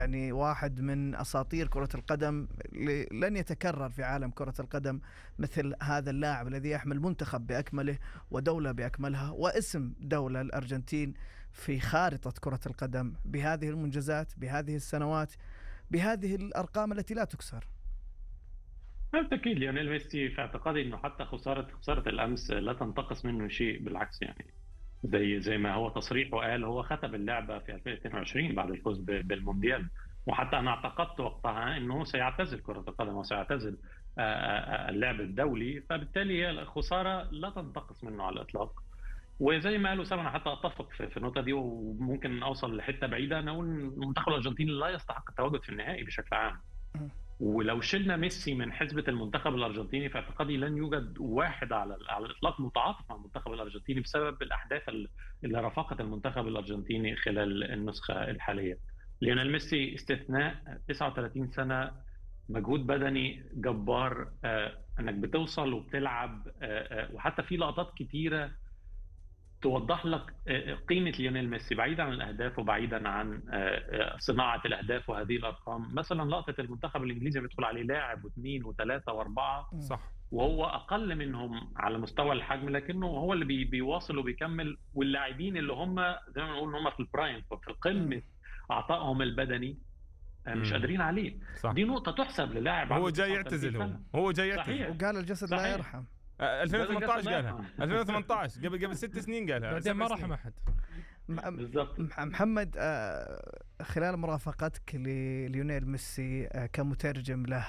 يعني واحد من أساطير كرة القدم، لن يتكرر في عالم كرة القدم مثل هذا اللاعب الذي يحمل منتخب بأكمله ودولة بأكملها واسم دولة الأرجنتين في خارطة كرة القدم بهذه المنجزات، بهذه السنوات، بهذه الأرقام التي لا تكسر. بالتأكيد ليونيل ميسي في اعتقادي انه حتى خسارة الامس لا تنتقص منه شيء، بالعكس يعني زي ما هو تصريح وقال هو ختم اللعبة في 2022 بعد الفوز بالمونديال. وحتى انا اعتقدت وقتها انه سيعتزل كرة القدم وسيعتزل اللعب الدولي، فبالتالي هي الخسارة لا تنتقص منه على الاطلاق. وزي ما قالوا سامح، انا حتى اتفق في النقطة دي وممكن اوصل لحتة بعيدة. انا اقول المنتخب الارجنتيني لا يستحق التواجد في النهائي بشكل عام. ولو شلنا ميسي من حسبة المنتخب الأرجنتيني في اعتقادي لن يوجد واحد على الإطلاق متعاطف مع المنتخب الأرجنتيني بسبب الأحداث اللي رافقت المنتخب الأرجنتيني خلال النسخة الحالية. ليونيل ميسي استثناء، 39 سنة، مجهود بدني جبار، أنك بتوصل وبتلعب، وحتى في لقطات كتيرة توضح لك قيمة ليونيل ميسي بعيدا عن الأهداف وبعيدا عن صناعة الأهداف وهذه الأرقام. مثلا لقطة المنتخب الإنجليزي بيدخل عليه لاعب واثنين وثلاثة وأربعة، صح، وهو أقل منهم على مستوى الحجم لكنه هو اللي بيواصل وبيكمل. واللاعبين اللي هم زي ما نقول هم في البرايم، في القمة عطائهم البدني، مش قادرين عليه. صح. دي نقطة تحسب للاعب. هو جاي يعتزل، هو جاي يعتزل، وقال الجسد لا يرحم. 2018 قالها، 2018 قبل 6 سنين قالها، بعدين ما رحم أحد. بالضبط. محمد، خلال مرافقتك لليونيل ميسي كمترجم له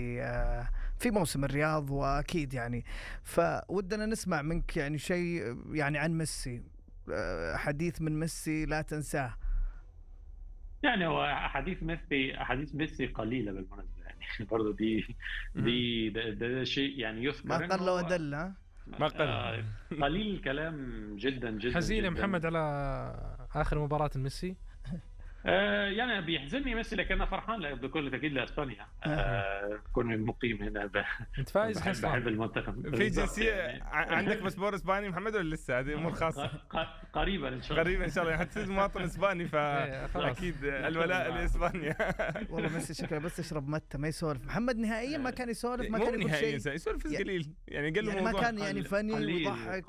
في موسم الرياض وأكيد يعني، فودنا نسمع منك يعني شيء يعني عن ميسي، حديث من ميسي لا تنساه. يعني هو أحاديث ميسي قليلة بالمناسبة، يعني برضو ده شيء يعني يذكر، ما قل ودل، ما قل، قليل الكلام جدا جدا. حزين محمد على آخر مباراة ميسي. يعني بيحزنني ميسي، لكن انا فرحان بكل تاكيد لاسبانيا. كون مقيم هنا انت فايز بحب المنتخب. في جنسيه يعني. عندك باسبور اسباني محمد ولا لسه؟ هذه امور خاصه. قريبا ان شاء الله، قريبا ان شاء الله حتصير مواطن اسباني، فاكيد الولاء لاسبانيا. والله ميسي شكله بس يشرب متى، ما يسولف. محمد نهائيا ما كان يسولف، ما كان يقول شيء، يسولف قليل يعني، قال له يعني ما كان يعني فني ويضحك.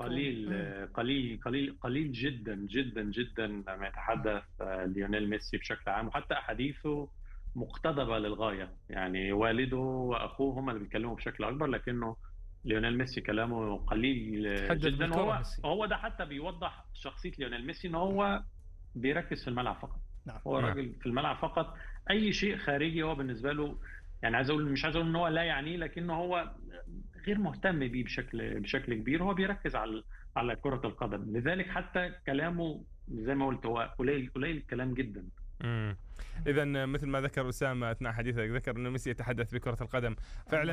قليل جدا جدا جدا لما يتحدث ليونيل ميسي بشكل عام، وحتى أحاديثه مقتضبة للغاية. يعني والده وأخوه هم اللي بيتكلموا بشكل أكبر، لكنه ليونيل ميسي كلامه قليل جدا. هو ده حتى بيوضح شخصية ليونيل ميسي، إنه هو بيركز في الملعب فقط. نعم. هو راجل في الملعب فقط، أي شيء خارجي هو بالنسبة له يعني مش عايز أقول إنه هو لا يعنيه، لكنه هو غير مهتم بيه بشكل كبير. هو بيركز على كرة القدم، لذلك حتى كلامه زي ما قلت هو قليل الكلام جدا. إذا مثل ما ذكر أسامة أثناء حديثك، ذكر أنه ميسي يتحدث بكرة القدم فعلا.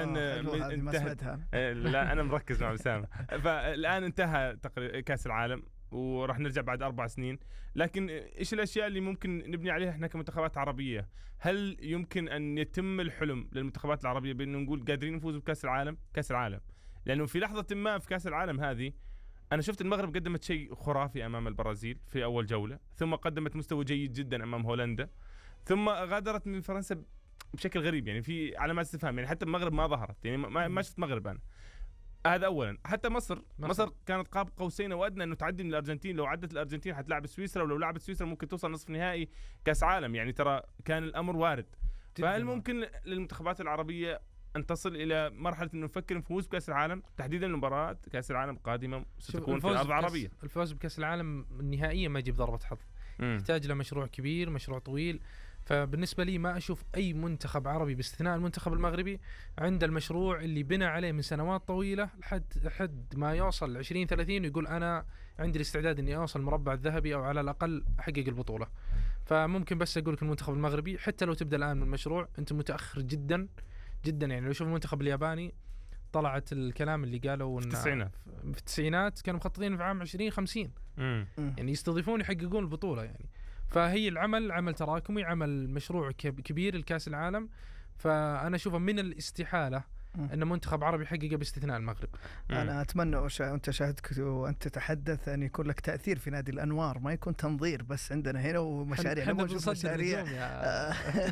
لا أنا مركز مع أسامة. فالآن انتهى كأس العالم وراح نرجع بعد 4 سنين، لكن إيش الأشياء اللي ممكن نبني عليها إحنا كمنتخبات عربية؟ هل يمكن أن يتم الحلم للمنتخبات العربية بأنه نقول قادرين نفوز بكأس العالم؟ لأنه في لحظة ما في كأس العالم هذه أنا شفت المغرب قدمت شيء خرافي أمام البرازيل في أول جولة، ثم قدمت مستوى جيد جدا أمام هولندا، ثم غادرت من فرنسا بشكل غريب، يعني في علامات استفهام، يعني حتى المغرب ما ظهرت، يعني ما شفت مغرب أنا. هذا أولا. حتى مصر كانت قاب قوسين وأدنى أنه تعدي من الأرجنتين. لو عدت الأرجنتين حتلعب سويسرا، ولو لعبت سويسرا ممكن توصل نصف نهائي كأس عالم، يعني ترى كان الأمر وارد. فهل ممكن للمنتخبات العربية أن تصل إلى مرحلة أنه نفكر نفوز بكأس العالم، تحديدا مباراة كأس العالم القادمة ستكون في الأرض العربية؟ الفوز بكأس العالم النهائية ما يجيب ضربة حظ، يحتاج له مشروع كبير، مشروع طويل. فبالنسبة لي ما أشوف أي منتخب عربي باستثناء المنتخب المغربي عند المشروع اللي بنى عليه من سنوات طويلة لحد ما يوصل 2030 ويقول أنا عندي الاستعداد إني أوصل المربع الذهبي أو على الأقل أحقق البطولة. فممكن بس أقول لك المنتخب المغربي حتى لو تبدأ الآن من المشروع أنت متأخر جدا جدا. يعني لو شوف المنتخب الياباني طلعت الكلام اللي قالوا في التسعينات كانوا مخططين في عام 2050 يعني يستضيفون يحققون البطولة يعني. فهي العمل عمل تراكمي، عمل مشروع كبير الكاس العالم. فأنا أشوفه من الاستحالة أن منتخب عربي يحققه باستثناء المغرب. أنا أتمنى وأنت شاهدت وأنت تتحدث أن يكون لك تأثير في نادي الأنوار، ما يكون تنظير بس عندنا هنا ومشاريع. مشاريع